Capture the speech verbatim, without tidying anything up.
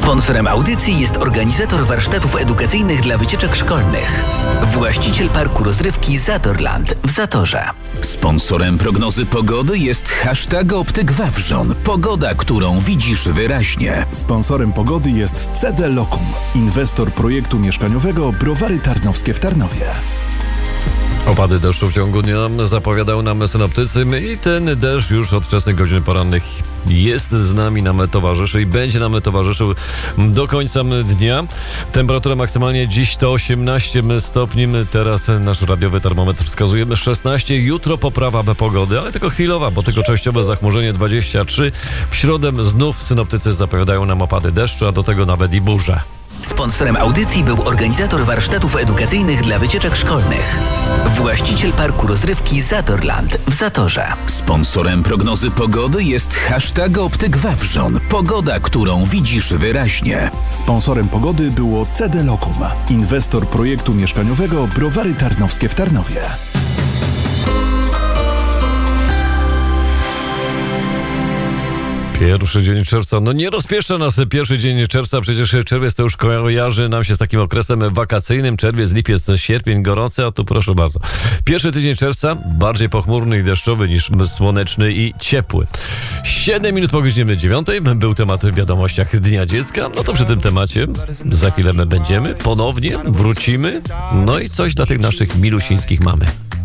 Sponsorem audycji jest organizator warsztatów edukacyjnych dla wycieczek szkolnych. Właściciel parku rozrywki Zatorland w Zatorze. Sponsorem prognozy pogody jest hashtag Optyk Wawrzon. Pogoda, którą widzisz wyraźnie. Sponsorem pogody jest C D Lokum, inwestor projektu mieszkaniowego Browary Tarnowskie w Tarnowie. Opady deszczu w ciągu dnia zapowiadają nam synoptycy i ten deszcz już od wczesnych godzin porannych jest z nami, nam towarzyszy i będzie nam towarzyszył do końca dnia. Temperatura maksymalnie dziś to osiemnaście stopni, teraz nasz radiowy termometr wskazuje szesnaście, jutro poprawa pogody, ale tylko chwilowa, bo tylko częściowe zachmurzenie dwadzieścia trzy. W środę znów synoptycy zapowiadają nam opady deszczu, a do tego nawet i burze. Sponsorem audycji był organizator warsztatów edukacyjnych dla wycieczek szkolnych. Właściciel parku rozrywki Zatorland w Zatorze. Sponsorem prognozy pogody jest hashtag Optyk Wawrzon. Pogoda, którą widzisz wyraźnie. Sponsorem pogody było C D Lokum, inwestor projektu mieszkaniowego Browary Tarnowskie w Tarnowie. Pierwszy dzień czerwca, no nie rozpieszcza nas pierwszy dzień czerwca, przecież czerwiec to już kojarzy nam się z takim okresem wakacyjnym, czerwiec, lipiec, sierpień, gorący, a tu proszę bardzo. Pierwszy tydzień czerwca bardziej pochmurny i deszczowy niż słoneczny i ciepły. siedem minut po godzinie dziewiątej był temat w wiadomościach Dnia Dziecka, no to przy tym temacie za chwilę my będziemy, ponownie wrócimy, no i coś dla tych naszych milusińskich mamy.